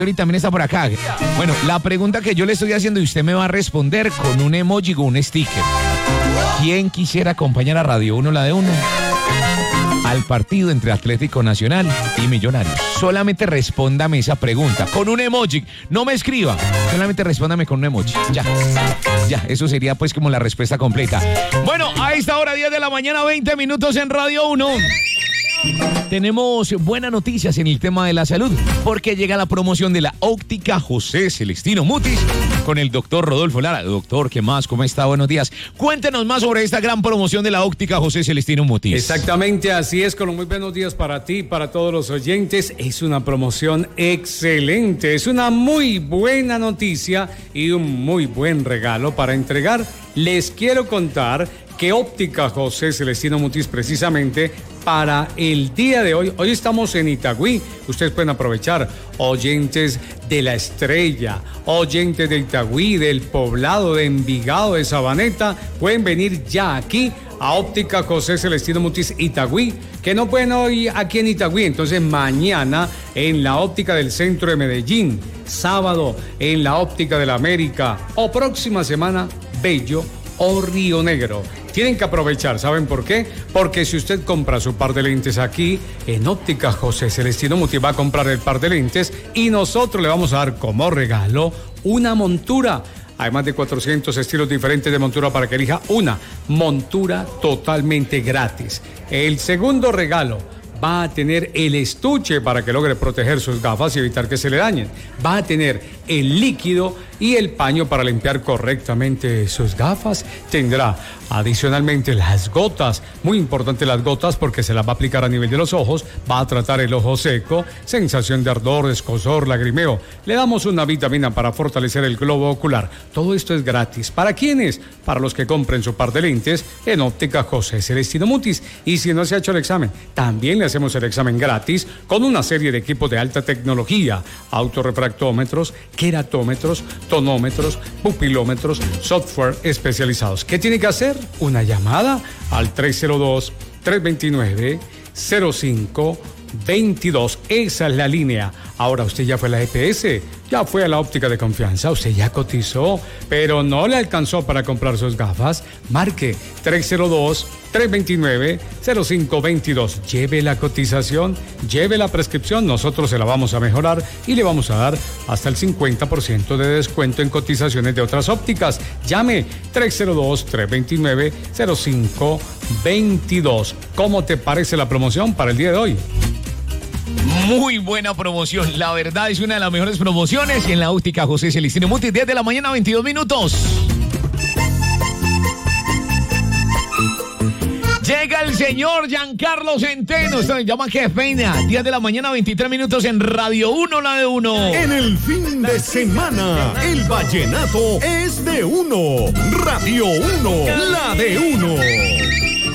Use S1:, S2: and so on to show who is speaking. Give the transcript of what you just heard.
S1: y también está por acá. Bueno, la pregunta que yo le estoy haciendo y usted me va a responder con un emoji o un sticker. ¿Quién quisiera acompañar a Radio 1, la de 1, al partido entre Atlético Nacional y Millonarios? Solamente respóndame esa pregunta con un emoji. No me escriba, solamente respóndame con un emoji. Ya, eso sería pues como la respuesta completa. Bueno, a esta hora 10 de la mañana, 20 minutos en Radio 1. Tenemos buenas noticias en el tema de la salud, porque llega la promoción de la óptica José Celestino Mutis con el doctor Rodolfo Lara. Doctor, ¿qué más? ¿Cómo está? Buenos días. Cuéntenos más sobre esta gran promoción de la óptica José Celestino Mutis.
S2: Exactamente, así es, con los muy buenos días para ti, para todos los oyentes. Es una promoción excelente, es una muy buena noticia y un muy buen regalo para entregar. Les quiero contar que Óptica José Celestino Mutis, precisamente para el día de hoy estamos en Itagüí. Ustedes pueden aprovechar, oyentes de La Estrella, oyentes de Itagüí, del Poblado, de Envigado, de Sabaneta, pueden venir ya aquí a Óptica José Celestino Mutis Itagüí, que no pueden hoy aquí en Itagüí, entonces mañana en la óptica del centro de Medellín, sábado en la óptica de la América o próxima semana Bello o Río Negro. Tienen que aprovechar, ¿saben por qué? Porque si usted compra su par de lentes aquí, en Óptica José Celestino Mutis va a comprar el par de lentes y nosotros le vamos a dar como regalo una montura. Además de 400 estilos diferentes de montura para que elija una montura totalmente gratis. El segundo regalo va a tener el estuche para que logre proteger sus gafas y evitar que se le dañen. Va a tener el líquido y el paño para limpiar correctamente sus gafas. Tendrá adicionalmente las gotas, muy importante las gotas porque se las va a aplicar a nivel de los ojos, va a tratar el ojo seco, sensación de ardor, escozor, lagrimeo. Le damos una vitamina para fortalecer el globo ocular. Todo esto es gratis. ¿Para quiénes? Para los que compren su par de lentes en Óptica José Celestino Mutis. Y si no se ha hecho el examen, también le hacemos el examen gratis con una serie de equipos de alta tecnología, autorrefractómetros, queratómetros, tonómetros, pupilómetros, software especializados. ¿Qué tiene que hacer? Una llamada al 302-329-0522. Esa es la línea. Ahora usted ya fue a la EPS, ya fue a la óptica de confianza, usted ya cotizó, pero no le alcanzó para comprar sus gafas. Marque 302-329-0522. Lleve la cotización, lleve la prescripción, nosotros se la vamos a mejorar y le vamos a dar hasta el 50% de descuento en cotizaciones de otras ópticas. Llame 302-329-0522. ¿Cómo te parece la promoción para el día de hoy?
S1: Muy buena promoción, la verdad es una de las mejores promociones en la óptica José Celestino Mutis, 10 de la mañana, 22 minutos. Llega el señor Giancarlo Centeno, se llama Jefeina, 10 de la mañana, 23 minutos en Radio 1, la de 1.
S3: En el fin de semana, el vallenato es de 1. Radio 1, la de 1.